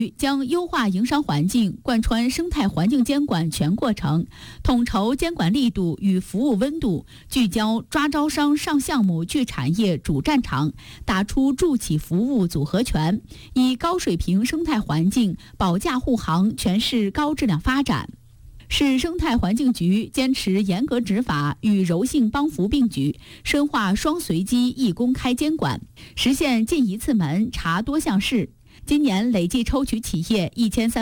将优化营商环境贯穿生态环境监管全过程，统筹监管力度与服务温度，聚焦抓招商上项目聚产业主战场，打出助企服务组合拳，以高水平生态环境保驾护航，诠释高质量发展。市生态环境局坚持严格执法与柔性帮扶并举，深化双随机一公开监管，实现进一次门查多项事。今年累计抽取企业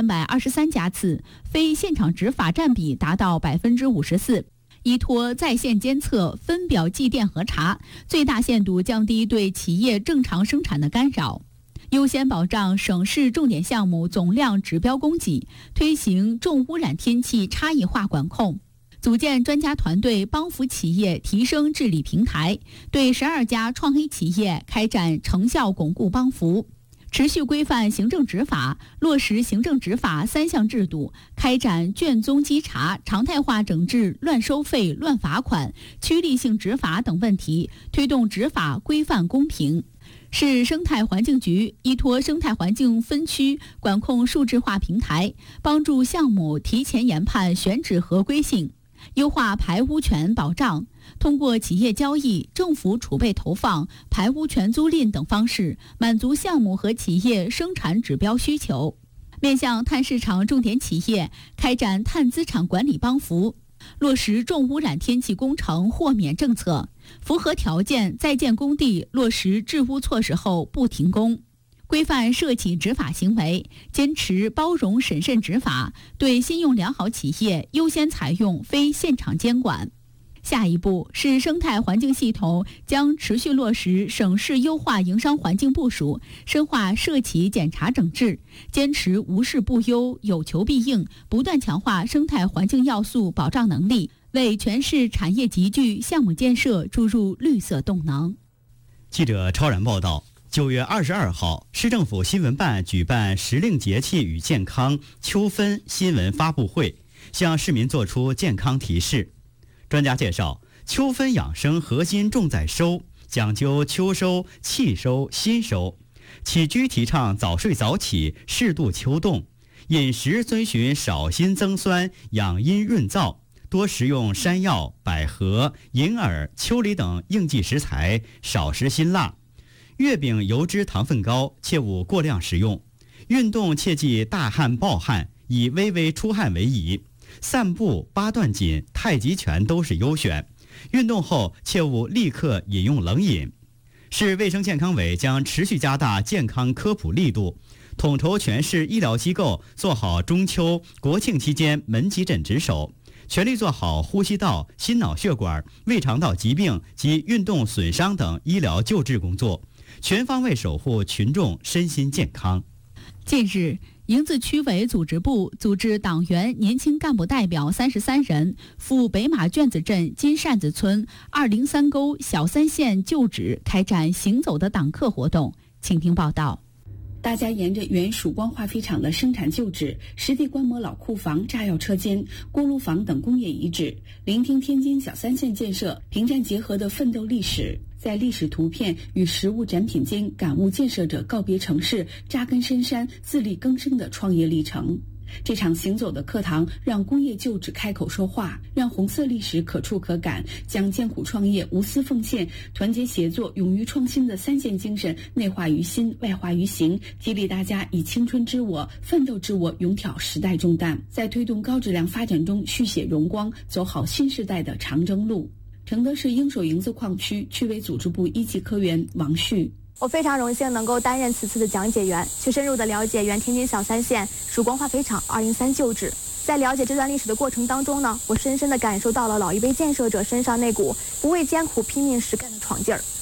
1323家次，非现场执法占比达到54%。依托在线监测、分表计电核查，最大限度降低对企业正常生产的干扰，优先保障省市重点项目总量指标供给，推行重污染天气差异化管控。组建专家团队帮扶企业提升治理平台，对12家创黑企业开展成效巩固帮扶。持续规范行政执法，落实行政执法3项制度，开展卷宗稽查，常态化整治乱收费、乱罚款、趋利性执法等问题，推动执法规范公平。市生态环境局依托生态环境分区管控数字化平台，帮助项目提前研判选址合规性，优化排污权保障。通过企业交易、政府储备投放、排污权租赁等方式，满足项目和企业生产指标需求。面向碳市场重点企业，开展碳资产管理帮扶，落实重污染天气工程豁免政策，符合条件在建工地落实治污措施后不停工。规范涉企执法行为，坚持包容审慎执法，对信用良好企业优先采用非现场监管。下一步，市生态环境系统将持续落实省市优化营商环境部署，深化涉企检查整治，坚持无事不优、有求必应，不断强化生态环境要素保障能力，为全市产业集聚、项目建设注入绿色动能。 记者超然报道，9月22号，市政府新闻办举办时令节气与健康秋分新闻发布会，向市民作出健康提示。专家介绍，秋分养生核心重在收，讲究秋收、气收、心收。起居提倡早睡早起，适度秋冻。饮食遵循少辛增酸，养阴润燥，多食用山药、百合、银耳、秋梨等应季食材，少食辛辣。月饼油脂糖分高，切勿过量食用。运动切忌大汗暴汗，以微微出汗为宜。散步、八段锦、太极拳都是优选。运动后切勿立刻饮用冷饮。市卫生健康委将持续加大健康科普力度，统筹全市医疗机构做好中秋、国庆期间门急诊值守，全力做好呼吸道、心脑血管、胃肠道疾病及运动损伤等医疗救治工作，全方位守护群众身心健康。 近日，迎自区委组织部组织党员、年轻干部代表33人赴北马圈子镇金扇子村203沟小三线旧址开展行走的党课活动。请听报道。 大家沿着原曙光化肥厂的生产旧址，实地观摩老库房、炸药车间、锅炉房等工业遗址，聆听天津小三线建设平战结合的奋斗历史，在历史图片与实物展品间感悟建设者告别城市、扎根深山、自力更生的创业历程。这场行走的课堂让工业旧址开口说话，让红色历史可触可感，将艰苦创业、无私奉献、团结协作、勇于创新的三线精神内化于心、外化于行，激励大家以青春之我、奋斗之我勇挑时代重担，在推动高质量发展中续写荣光，走好新时代的长征路。承德市英首营子矿区区委组织部1级科员王旭。 我非常荣幸能够担任此次的讲解员，去深入的了解原天津小三线曙光化肥厂203旧址。在了解这段历史的过程当中呢，我深深地感受到了老一辈建设者身上那股不畏艰苦、拼命实干的闯劲儿。